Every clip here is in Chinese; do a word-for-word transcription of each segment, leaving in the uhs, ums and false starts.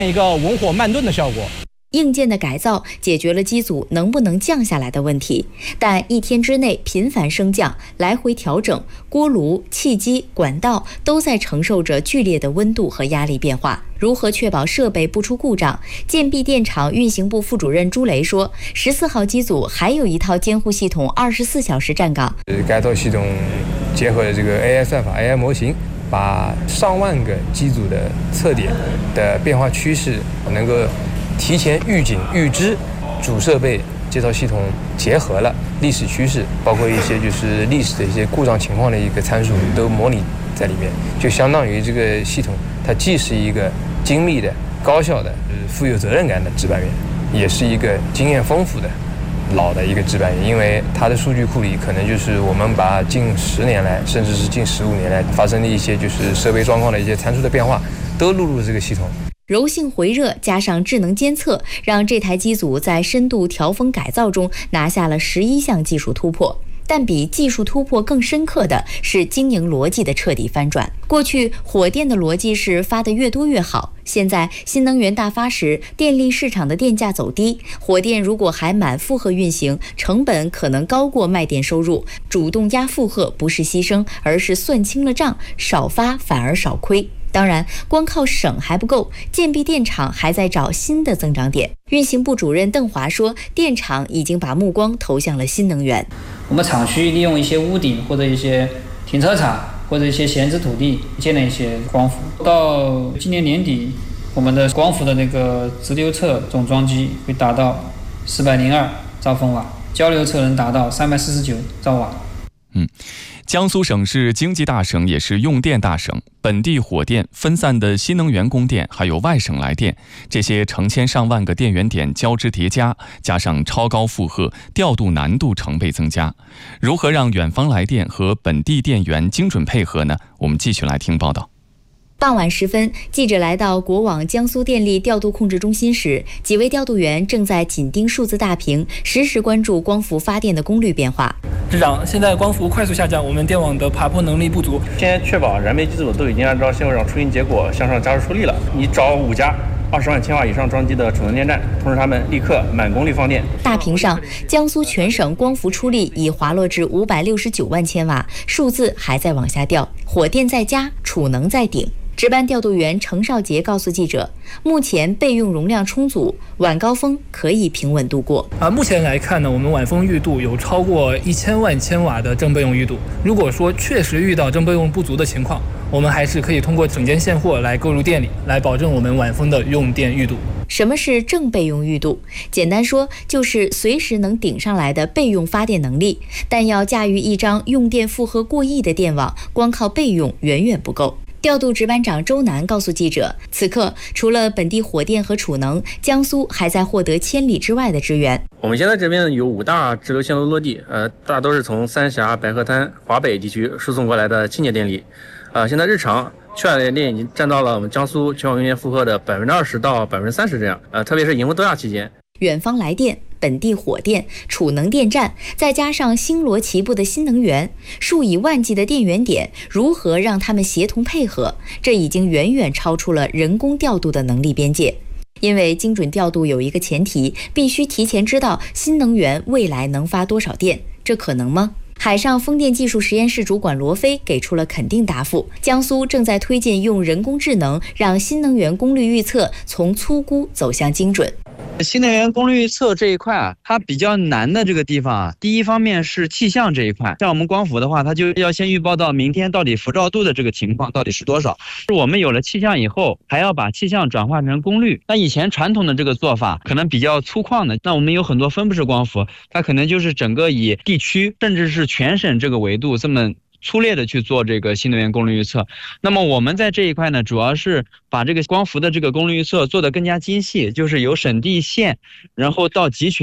一个文火慢炖的效果。 硬件的改造解决了机组能不能降下来的问题，但一天之内频繁升降、来回调整，锅炉、气机、管道都在承受着剧烈的温度和压力变化。如何确保设备不出故障？建碧电厂运行部副主任朱雷说，十四号机组还有一套监护系统二十四小时站岗。 该套系统结合了这个 A I 算法、A I 模型，把上万个机组的测点的变化趋势能够提前预警预知，主设备这套系统结合了历史趋势，包括一些就是历史的一些故障情况的一个参数都模拟在里面，就相当于这个系统它既是一个精密的、高效的、富有责任感的值班员，也是一个经验丰富的老的一个值班员，因为它的数据库里可能就是我们把近十年来甚至是近十五年来发生的一些就是设备状况的一些参数的变化都录入了这个系统。 柔性回热加上智能监测，让这台机组在深度调风改造中拿下了十一项技术突破。但比技术突破更深刻的是经营逻辑的彻底翻转。过去火电的逻辑是发得越多越好，现在新能源大发时，电力市场的电价走低，火电如果还满负荷运行，成本可能高过卖电收入。主动压负荷不是牺牲，而是算清了账，少发反而少亏。当然，光靠省还不够，建碧电厂还在找新的增长点。运行部主任邓华说，电厂已经把目光投向了新能源。 我们厂区利用一些屋顶或者一些停车场或者一些闲置土地建了一些光伏。到今年年底，我们的光伏的那个直流测总装机会达到四百零二兆风瓦，交流测能达到三百四十九兆瓦。 嗯。江苏省是经济大省，也是用电大省。本地火电、分散的新能源供电，还有外省来电，这些成千上万个电源点交织叠加，加上超高负荷，调度难度成倍增加。如何让远方来电和本地电源精准配合呢？我们继续来听报道。 傍晚时分，记者来到国网江苏电力调度控制中心时，几位调度员正在紧盯数字大屏，实时关注光伏发电的功率变化。 市长，现在光伏快速下降，我们电网的爬坡能力不足。 先确保燃煤机组都已经按照现货上出行结果向上加速出力了。你找五家二十万千瓦以上装机的储能电站，通知他们立刻满功率放电。 大屏上，江苏全省光伏出力已滑落至五百六十九万千瓦，数字还在往下掉。火电在加，储能在顶。值班调度员程少杰告诉记者，目前备用容量充足，晚高峰可以平稳度过。 啊，目前来看呢，我们晚峰预度有超过一千万千瓦的正备用预度。如果说确实遇到正备用不足的情况，我们还是可以通过整件现货来购入电力，来保证我们晚峰的用电预度。 什么是正备用预度？简单说，就是随时能顶上来的备用发电能力。但要驾驭一张用电负荷过亿的电网，光靠备用远远不够。调度值班长周南告诉记者，此刻除了本地火电和储能，江苏还在获得千里之外的支援。 我们现在这边有五大直流线路落地，呃，大都是从三峡、白河滩、华北地区输送过来的清洁电力。呃，现在日常缺氧的电已经占到了我们江苏全网用电负荷的百分之二十到百分之三十这样。呃，特别是迎峰多亚期间， 远方来电、本地火电、储能电站，再加上星罗棋布的新能源，数以万计的电源点，如何让它们协同配合？这已经远远超出了人工调度的能力边界。因为精准调度有一个前提，必须提前知道新能源未来能发多少电，这可能吗？海上风电技术实验室主管罗飞给出了肯定答复。江苏正在推进用人工智能让新能源功率预测从粗估走向精准。 新能源功率预测这一块啊，它比较难的这个地方啊，第一方面是气象这一块，像我们光伏的话，它就要先预报到明天到底辐照度的这个情况到底是多少。我们有了气象以后，还要把气象转化成功率。那以前传统的这个做法可能比较粗犷的，那我们有很多分布式光伏，它可能就是整个以地区甚至是全省这个维度这么粗略的去做这个新能源功率预测。那么我们在这一块呢，主要是把这个光伏的这个功率预测做得更加精细，就是由省地县然后到集群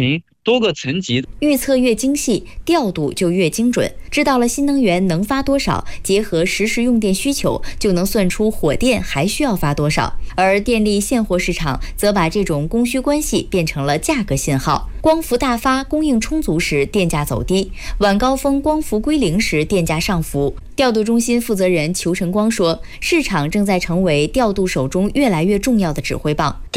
多个层级， 预测越精细，调度就越精准。知道了新能源能发多少，结合实时用电需求，就能算出火电还需要发多少。而电力现货市场则把这种供需关系变成了价格信号。光伏大发、供应充足时，电价走低；晚高峰光伏归零时，电价上浮。调度中心负责人裘晨光说，市场正在成为调度手中越来越重要的指挥棒。